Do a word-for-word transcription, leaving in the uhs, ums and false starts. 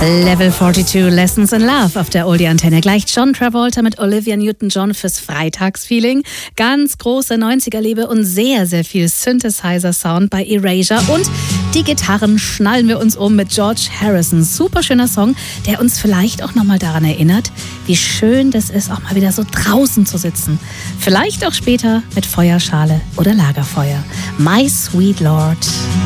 Level zweiundvierzig, Lessons in Love auf der Oldie-Antenne. Gleich John Travolta mit Olivia Newton-John fürs Freitagsfeeling. Ganz große neunziger-Liebe und sehr, sehr viel Synthesizer-Sound bei Erasure. Und die Gitarren schnallen wir uns um mit George Harrison. Super schöner Song, der uns vielleicht auch nochmal daran erinnert, wie schön das ist, auch mal wieder so draußen zu sitzen. Vielleicht auch später mit Feuerschale oder Lagerfeuer. My Sweet Lord.